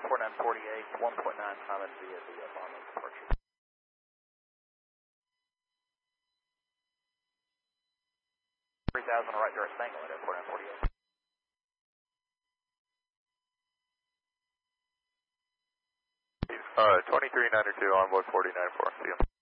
4948, 1.9 Thomas via the Obama departure. 3000 right direct angle at airport 948. 2392 on board 49.4, see you.